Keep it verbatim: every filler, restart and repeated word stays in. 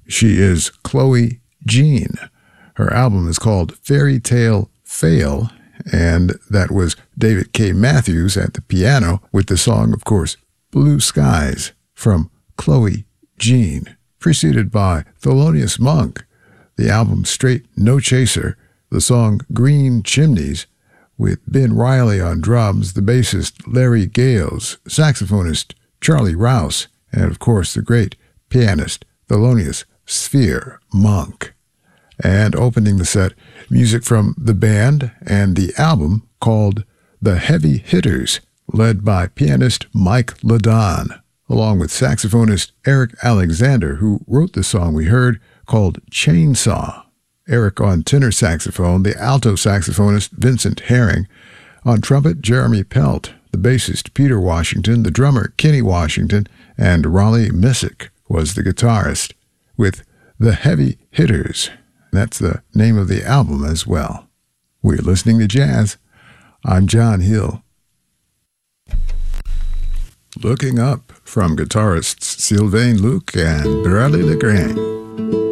She is Chloe Jean. Her album is called Fairy Tale Fail, and that was David K. Matthews at the piano with the song, of course, Blue Skies from Chloe Jean, preceded by Thelonious Monk, the album Straight No Chaser, the song Green Chimneys, with Ben Riley on drums, the bassist Larry Gales, saxophonist Charlie Rouse, and of course the great pianist Thelonious Sphere Monk. And opening the set, music from the band and the album called The Heavy Hitters, led by pianist Mike Ladon, along with saxophonist Eric Alexander, who wrote the song we heard called Chainsaw. Eric on tenor saxophone, the alto saxophonist Vincent Herring, on trumpet Jeremy Pelt, the bassist Peter Washington, the drummer Kenny Washington, and Raleigh Missick was the guitarist, with The Heavy Hitters. That's the name of the album as well. We're listening to jazz. I'm John Hill. Looking Up from guitarists Sylvain Luc and Bradley LeGrand.